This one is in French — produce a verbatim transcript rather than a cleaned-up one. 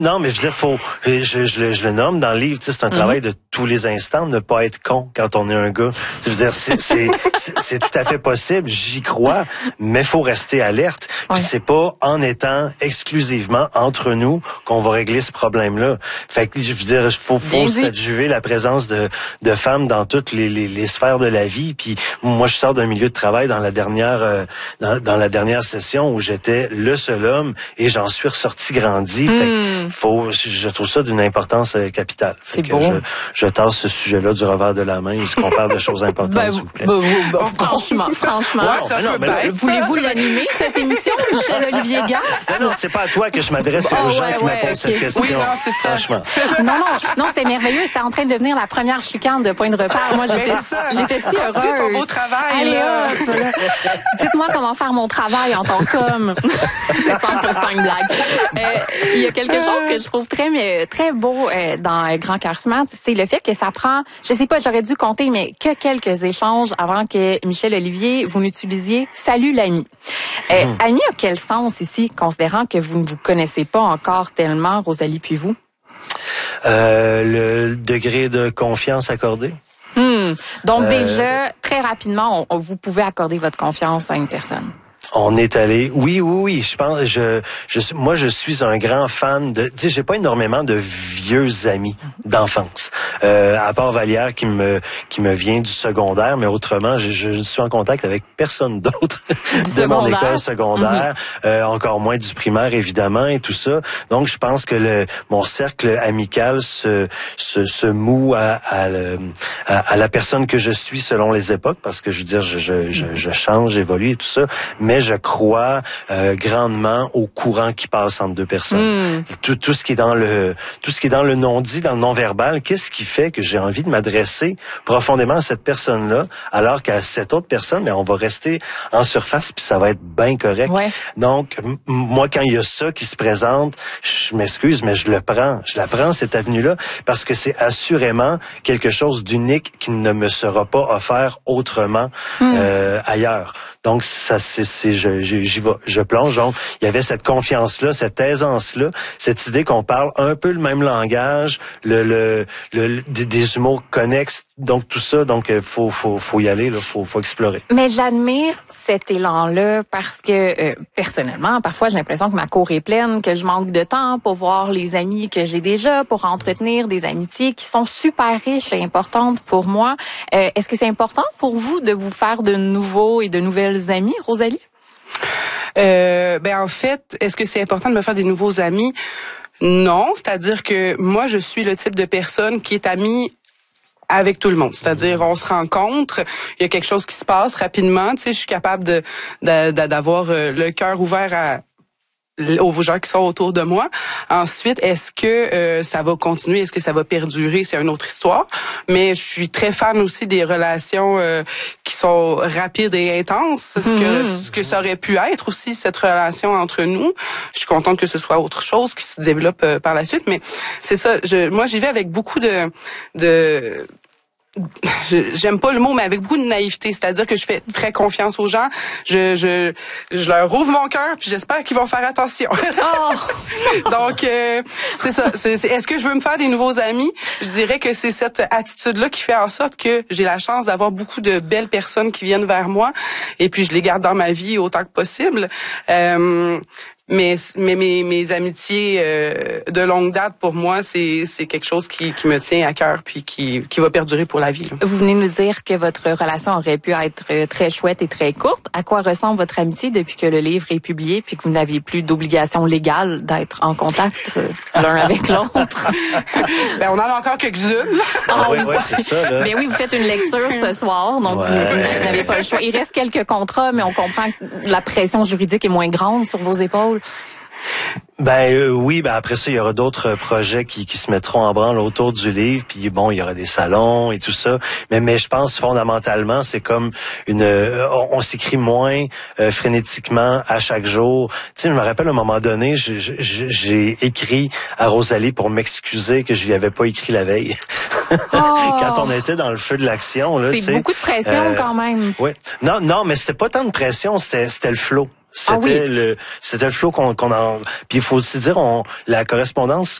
Non, mais je veux dire, faut, je, je, je, le, je le nomme dans le livre, tu sais, c'est un mm-hmm. travail de tous les instants, ne pas être con quand on est un gars. Je veux dire, c'est, c'est, c'est, c'est tout à fait possible, j'y crois, mais faut rester alerte. Puis ouais. c'est pas en étant exclusivement entre nous qu'on va régler ce problème-là. Fait que, je veux dire, faut, faut s'adjuver la présence de, de femmes dans toutes les, les, les sphères de la vie. Puis moi, je sors d'un milieu de travail dans la dernière, euh, dans, dans la dernière session où j'étais le seul homme et j'en suis ressorti grandi. Mm. Fait que, faut, je trouve ça d'une importance euh, capitale. Fait c'est que bon. Je, je tasse ce sujet-là du revers de la main, qu'on parle de choses importantes, ben, s'il vous plaît. Ben, vous, ben, franchement, franchement. Ouais, non, non, bête, voulez-vous l'animer, cette émission, Michel-Olivier Gasse? Non, non, c'est pas à toi que je m'adresse, c'est oh, aux gens ouais, qui ouais, me posent okay. cette question. Oui, non, c'est ça. Franchement. non, non, non, c'était merveilleux. C'était en train de devenir la première chicane de Point de repère. Moi, j'étais, j'étais si heureuse. Continue ton beau travail. Allez, hop, là. Dites-moi comment faire mon travail en tant qu'homme. C'est cent pour cent une blague. Euh, il y a quelque chose que je trouve très, mais, très beau euh, dans Grand Cœur Smart, c'est le fait que ça prend, je sais pas, j'aurais dû compter, mais que quelques échanges avant que Michel-Olivier, vous n'utilisiez « Salut l'ami ». Euh, mmh. Ami a quel sens ici, considérant que vous ne vous connaissez pas encore tellement, Rosalie puis vous? Euh, le degré de confiance accordé. Mmh. Donc euh... déjà, très rapidement, on, vous pouvez accorder votre confiance à une personne. On est allé, oui, oui, oui. Je pense, je, je, moi, je suis un grand fan de. Tu sais, j'ai pas énormément de vieux amis d'enfance, euh, à part Vallière qui me, qui me vient du secondaire, mais autrement, je, je suis en contact avec personne d'autre de mon école secondaire, mm-hmm. euh, encore moins du primaire évidemment et tout ça. Donc, je pense que le, mon cercle amical se, se, se moue à, à, le, à, à la personne que je suis selon les époques, parce que je veux dire, je, je, je, je change, j'évolue et tout ça, mais je crois euh, grandement au courant qui passe entre deux personnes. Mm. Tout, tout ce qui est dans le, tout ce qui est dans le non-dit, dans le non-verbal, qu'est-ce qui fait que j'ai envie de m'adresser profondément à cette personne-là, alors qu'à cette autre personne, mais on va rester en surface puis ça va être bien correct. Ouais. Donc, m- moi, quand il y a ça qui se présente, je m'excuse, mais je le prends, je la prends cette avenue-là parce que c'est assurément quelque chose d'unique qui ne me sera pas offert autrement mm. euh, ailleurs. Donc, ça, c'est, c'est je, je, j'y vais, je plonge. Donc, il y avait cette confiance-là, cette aisance-là, cette idée qu'on parle un peu le même langage, le, le, le des, des humours connexes, donc tout ça. Donc, faut, faut, faut y aller, là, faut, faut explorer. Mais j'admire cet élan-là parce que, euh, personnellement, parfois, j'ai l'impression que ma cour est pleine, que je manque de temps pour voir les amis que j'ai déjà, pour entretenir des amitiés qui sont super riches et importantes pour moi. Euh, est-ce que c'est important pour vous de vous faire de nouveaux et de nouvelles amis, Rosalie? Euh, ben en fait, est-ce que c'est important de me faire des nouveaux amis? Non, c'est-à-dire que moi, je suis le type de personne qui est amie avec tout le monde. C'est-à-dire, on se rencontre, il y a quelque chose qui se passe rapidement, tu sais, je suis capable de, de, de d'avoir le cœur ouvert à aux gens qui sont autour de moi. Ensuite, est-ce que euh, ça va continuer? Est-ce que ça va perdurer? C'est une autre histoire. Mais je suis très fan aussi des relations euh, qui sont rapides et intenses. Mm-hmm. Ce que, ce que ça aurait pu être aussi, cette relation entre nous. Je suis contente que ce soit autre chose qui se développe euh, par la suite. Mais c'est ça. Je, moi, j'y vais avec beaucoup de... de j'aime pas le mot, mais avec beaucoup de naïveté, c'est-à-dire que je fais très confiance aux gens, je je je leur ouvre mon cœur, puis j'espère qu'ils vont faire attention. Oh. Donc euh, c'est ça. C'est, c'est, est-ce que je veux me faire des nouveaux amis? Je dirais que c'est cette attitude-là qui fait en sorte que j'ai la chance d'avoir beaucoup de belles personnes qui viennent vers moi, et puis je les garde dans ma vie autant que possible. Euh, Mais, mais mes, mes amitiés euh, de longue date, pour moi, c'est, c'est quelque chose qui, qui me tient à cœur puis qui, qui va perdurer pour la vie. Là. Vous venez de nous dire que votre relation aurait pu être très chouette et très courte. À quoi ressemble votre amitié depuis que le livre est publié puis que vous n'aviez plus d'obligation légale d'être en contact l'un avec l'autre? Ben, on en a encore quelques-unes. Ah, oui, oui, c'est ça. Là. Ben oui, vous faites une lecture ce soir, donc ouais. vous n'avez pas le choix. Il reste quelques contrats, mais on comprend que la pression juridique est moins grande sur vos épaules. Ben euh, oui, ben après ça, il y aura d'autres projets qui, qui se mettront en branle autour du livre, puis bon, il y aura des salons et tout ça. Mais mais je pense fondamentalement, c'est comme une, euh, on, on s'écrit moins euh, frénétiquement à chaque jour. Tu sais, je me rappelle à un moment donné, j'ai, j'ai, j'ai écrit à Rosalie pour m'excuser que je lui avais pas écrit la veille. Oh. Quand on était dans le feu de l'action, là, c'est tu sais, beaucoup de pression euh, quand même. Oui, non, non, mais c'était pas tant de pression, c'était c'était le flow. C'était Ah oui. le c'était le flow qu'on qu'on en puis il faut aussi dire on la correspondance